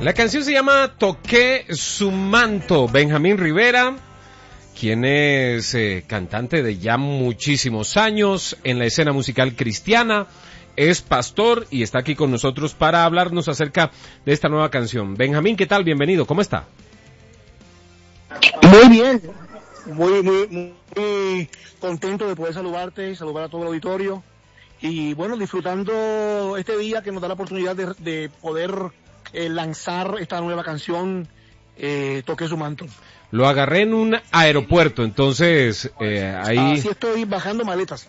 La canción se llama Toqué su manto. Benjamín Rivera, quien es cantante de ya muchísimos años en la escena musical cristiana, es pastor y está aquí con nosotros para hablarnos acerca de esta nueva canción. Benjamín, ¿qué tal? Bienvenido, ¿cómo está? Muy bien, muy contento de poder saludarte y saludar a todo el auditorio. Y bueno, disfrutando este día que nos da la oportunidad de poder lanzar esta nueva canción, Toqué su manto. Lo agarré en un aeropuerto, entonces ahí... Así estoy bajando maletas.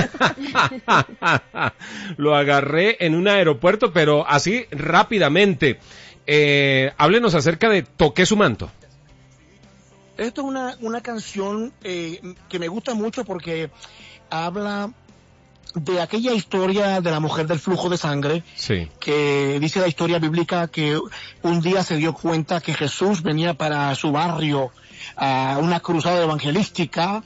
Lo agarré en un aeropuerto, pero así rápidamente. Háblenos acerca de Toqué su manto. Esto es una canción que me gusta mucho porque habla de aquella historia de la mujer del flujo de sangre, sí, que dice la historia bíblica que un día se dio cuenta que Jesús venía para su barrio a una cruzada evangelística,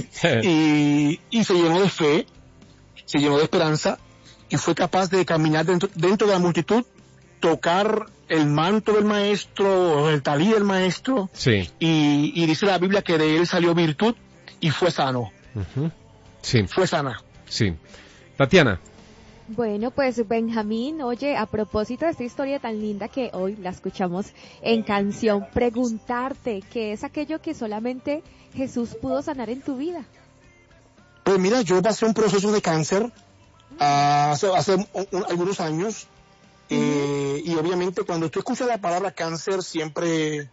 y se llenó de fe, se llenó de esperanza y fue capaz de caminar dentro de la multitud, tocar el manto del maestro, el talí del maestro, sí, y dice la Biblia que de él salió virtud y fue sano. Sí. Fue sana. Sí. Tatiana. Bueno, pues Benjamín, oye, a propósito de esta historia tan linda que hoy la escuchamos en canción, preguntarte qué es aquello que solamente Jesús pudo sanar en tu vida. Pues mira, yo pasé un proceso de cáncer hace algunos años, y obviamente cuando tú escuchas la palabra cáncer siempre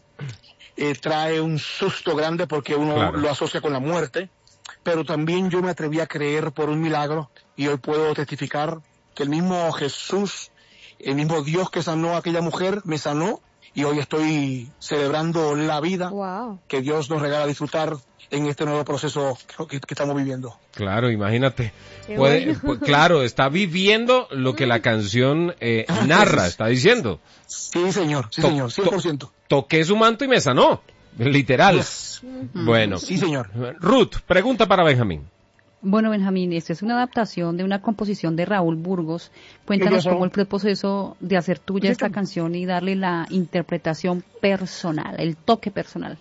trae un susto grande porque uno lo asocia con la muerte. Pero también yo me atreví a creer por un milagro y hoy puedo testificar que el mismo Jesús, el mismo Dios que sanó a aquella mujer, me sanó y hoy estoy celebrando la vida que Dios nos regala disfrutar en este nuevo proceso que estamos viviendo. Claro, imagínate. Claro, está viviendo lo que la canción narra, está diciendo. Sí, señor, 100%. Toqué su manto y me sanó. Literal. Yes. Bueno. Sí, señor. Ruth, pregunta para Benjamín. Bueno, Benjamín, esta es una adaptación de una composición de Raúl Burgos. Cuéntanos cómo fue el proceso de hacer tuya esta canción y darle la interpretación personal, el toque personal.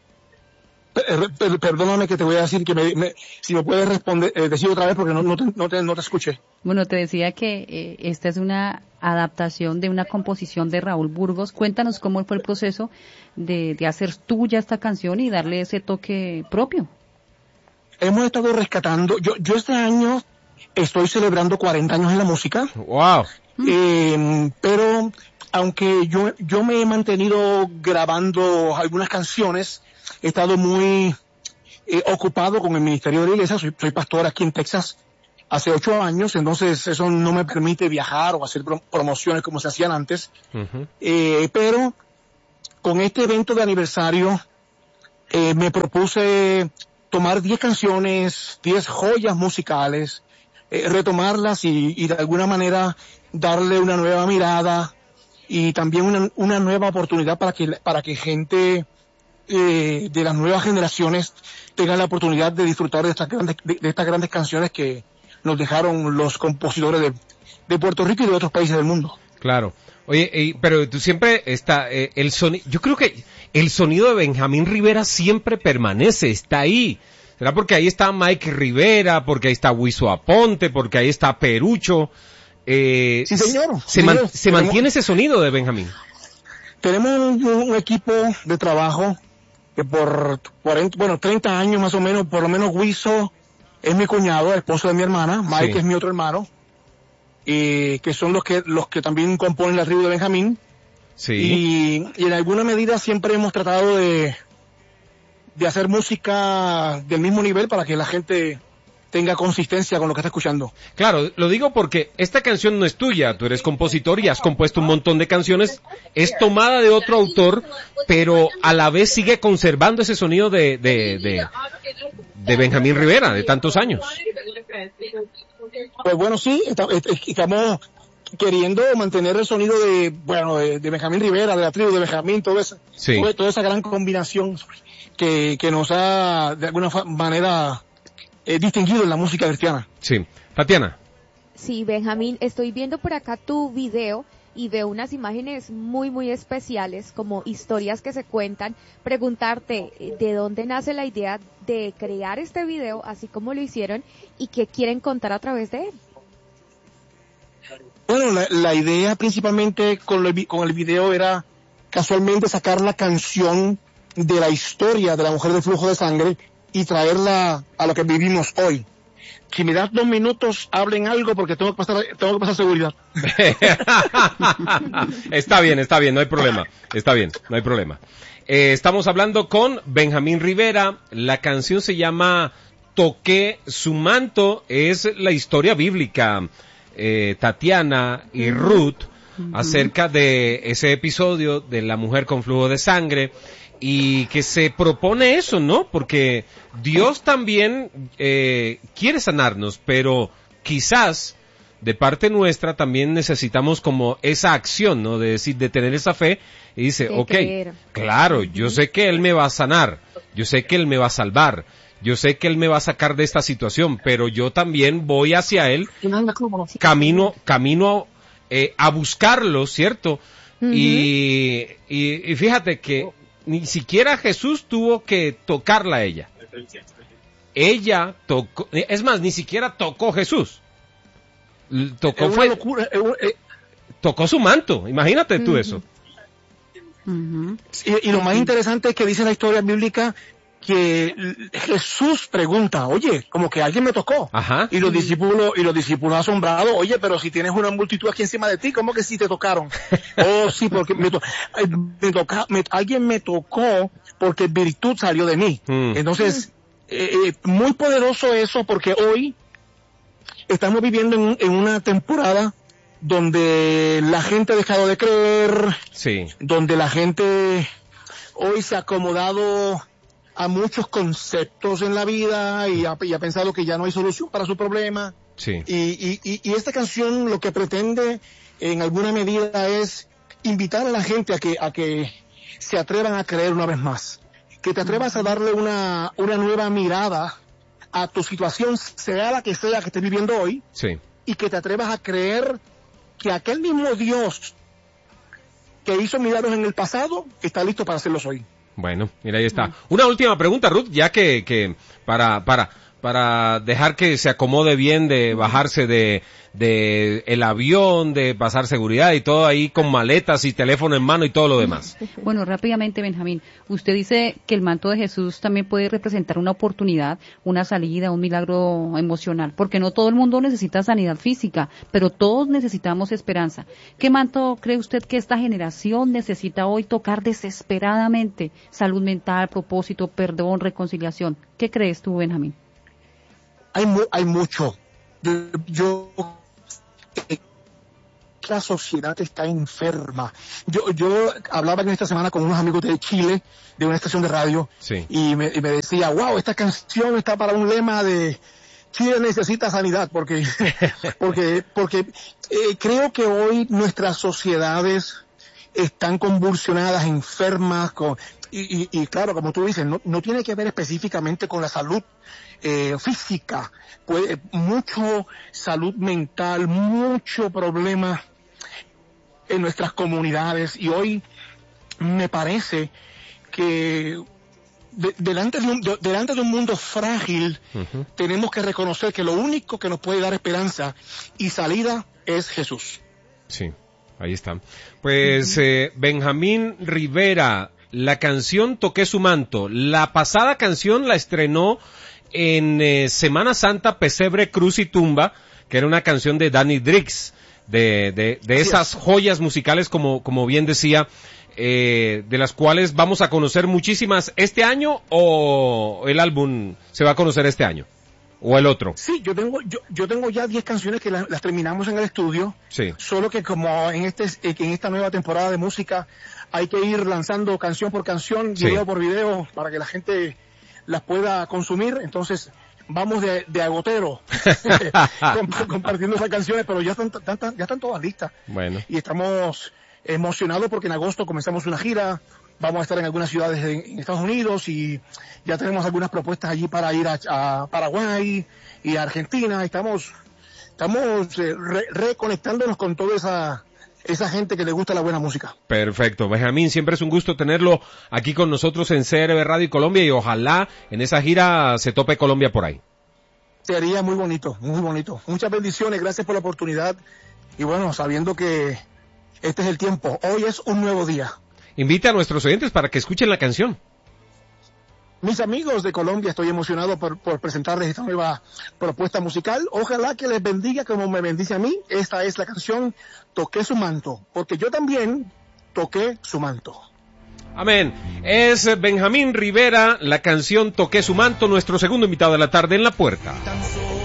Perdóname que te voy a decir que si me puedes responder, decir otra vez porque no te escuché. Bueno, te decía que esta es una adaptación de una composición de Raúl Burgos. Cuéntanos cómo fue el proceso de hacer tuya esta canción y darle ese toque propio. Hemos estado rescatando, yo este año estoy celebrando 40 años en la música. ¡Wow! Pero aunque yo me he mantenido grabando algunas canciones, he estado muy ocupado con el ministerio de la iglesia. Soy pastor aquí en Texas hace 8 años, entonces eso no me permite viajar o hacer promociones como se hacían antes. Pero con este evento de aniversario me propuse tomar 10 canciones, 10 joyas musicales, retomarlas y de alguna manera darle una nueva mirada y también una nueva oportunidad para que gente de las nuevas generaciones tengan la oportunidad de disfrutar de estas grandes canciones que nos dejaron los compositores de Puerto Rico y de otros países del mundo. Claro. Oye, pero tú siempre está el sonido. Yo creo que el sonido de Benjamín Rivera siempre permanece, está ahí. ¿Será porque ahí está Mike Rivera, porque ahí está Wiso Aponte, porque ahí está Perucho? Sí, señor. Se mantiene ese sonido de Benjamín. Tenemos un equipo de trabajo que por 30 años más o menos, por lo menos Wiso es mi cuñado, el esposo de mi hermana, Mike es mi otro hermano, y que son los que también componen la tribu de Benjamín. Sí. Y en alguna medida siempre hemos tratado de hacer música del mismo nivel para que la gente tenga consistencia con lo que está escuchando. Claro, lo digo porque esta canción no es tuya, tú eres compositor y has compuesto un montón de canciones, es tomada de otro autor, pero a la vez sigue conservando ese sonido de Benjamín Rivera, de tantos años. Pues bueno, sí, estamos queriendo mantener el sonido de Benjamín Rivera, de la tribu de Benjamín, toda esa gran combinación que nos ha de alguna manera distinguido en la música cristiana. Sí. Tatiana. Sí, Benjamín, estoy viendo por acá tu video y veo unas imágenes muy, muy especiales, como historias que se cuentan, preguntarte de dónde nace la idea de crear este video, así como lo hicieron, y qué quieren contar a través de él. Bueno, la idea principalmente con el video era casualmente sacar la canción de la historia de la mujer del flujo de sangre y traerla a lo que vivimos hoy. Si me das 2 minutos, hablen algo porque tengo que pasar seguridad. Está bien, no hay problema. Está bien, no hay problema. Estamos hablando con Benjamín Rivera. La canción se llama Toqué su manto. Es la historia bíblica, Tatiana y Ruth, acerca de ese episodio de la mujer con flujo de sangre. Y que se propone eso, ¿no? Porque Dios también quiere sanarnos, pero quizás de parte nuestra también necesitamos como esa acción, ¿no? De decir, de tener esa fe y dice, okay, claro, yo sé que Él me va a sanar, yo sé que Él me va a salvar, yo sé que Él me va a sacar de esta situación, pero yo también voy hacia Él, camino a buscarlo, ¿cierto? Y fíjate que ni siquiera Jesús tuvo que tocarla a ella. Ella tocó, es más, ni siquiera tocó Jesús. Tocó tocó su manto, imagínate tú eso. Y lo más interesante es que dice la historia bíblica que Jesús pregunta, oye, como que alguien me tocó. Ajá. Y los discípulos asombrados, oye, pero si tienes una multitud aquí encima de ti, ¿cómo que sí te tocaron? Oh, sí, porque alguien me tocó porque virtud salió de mí. Entonces, muy poderoso eso, porque hoy estamos viviendo en una temporada donde la gente ha dejado de creer, sí, donde la gente hoy se ha acomodado a muchos conceptos en la vida y ha pensado que ya no hay solución para su problema. Sí. Y esta canción lo que pretende en alguna medida es invitar a la gente a que se atrevan a creer una vez más, que te atrevas a darle una nueva mirada a tu situación, sea la que sea que estés viviendo hoy, sí, y que te atrevas a creer que aquel mismo Dios que hizo milagros en el pasado está listo para hacerlos hoy. Bueno, mira, ahí está. Una última pregunta, Ruth, ya que para dejar que se acomode bien de bajarse de el avión, de pasar seguridad y todo ahí con maletas y teléfono en mano y todo lo demás. Bueno, rápidamente, Benjamín, usted dice que el manto de Jesús también puede representar una oportunidad, una salida, un milagro emocional, porque no todo el mundo necesita sanidad física, pero todos necesitamos esperanza. ¿Qué manto cree usted que esta generación necesita hoy tocar desesperadamente? Salud mental, propósito, perdón, reconciliación. ¿Qué crees tú, Benjamín? Hay mucho. Yo la sociedad está enferma. Yo hablaba en esta semana con unos amigos de Chile, de una estación de radio, sí, y me decía, wow, esta canción está para un lema de Chile necesita sanidad, porque creo que hoy nuestras sociedades están convulsionadas, enfermas, y claro, como tú dices, no tiene que ver específicamente con la salud física, mucho salud mental, mucho problema en nuestras comunidades, y hoy me parece que delante de un mundo frágil, tenemos que reconocer que lo único que nos puede dar esperanza y salida es Jesús. Sí, ahí está. Pues Benjamín Rivera, la canción Toqué su manto. La pasada canción la estrenó en Semana Santa, Pesebre, Cruz y Tumba, que era una canción de Danny Drix, de esas joyas musicales, como bien decía, de las cuales vamos a conocer muchísimas este año, o el álbum se va a conocer este año, o el otro. Sí, yo tengo ya 10 canciones que las terminamos en el estudio, sí, solo que como en esta nueva temporada de música hay que ir lanzando canción por canción, video por video, para que la gente las pueda consumir, entonces vamos de agotero compartiendo esas canciones, pero ya están todas listas. Bueno. Y estamos emocionados porque en agosto comenzamos una gira, vamos a estar en algunas ciudades en Estados Unidos y ya tenemos algunas propuestas allí para ir a Paraguay y a Argentina. Estamos reconectándonos con toda esa gente que le gusta la buena música. Perfecto, Benjamín, siempre es un gusto tenerlo aquí con nosotros en CRB Radio Colombia y ojalá en esa gira se tope Colombia por ahí. Sería muy bonito, muy bonito. Muchas bendiciones, gracias por la oportunidad y bueno, sabiendo que este es el tiempo, hoy es un nuevo día. Invite a nuestros oyentes para que escuchen la canción. Mis amigos de Colombia, estoy emocionado por presentarles esta nueva propuesta musical. Ojalá que les bendiga como me bendice a mí. Esta es la canción Toqué su manto, porque yo también toqué su manto. Amén. Es Benjamín Rivera, la canción Toqué su manto, nuestro segundo invitado de la tarde en La Puerta.